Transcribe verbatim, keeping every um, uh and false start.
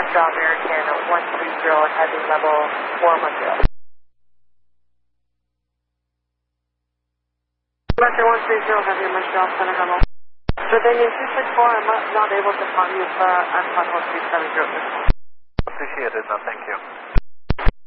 Montreal American one three zero, heading level four Montreal. American one three zero, heading Montreal, Center Hello. Jordanian two six four, I'm not, not able to find you, uh, I'm on one three seven zero. Appreciate it, no, thank you.